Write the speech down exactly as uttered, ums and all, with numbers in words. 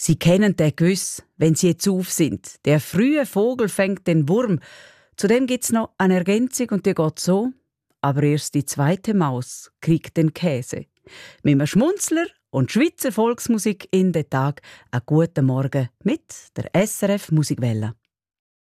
Sie kennen den Güss, wenn sie jetzt auf sind. Der frühe Vogel fängt den Wurm. Zudem gibt's noch eine Ergänzung und die geht so. Aber erst die zweite Maus kriegt den Käse. Mit einem Schmunzler und Schweizer Volksmusik in den Tag. Einen guten Morgen mit der S R F Musikwelle.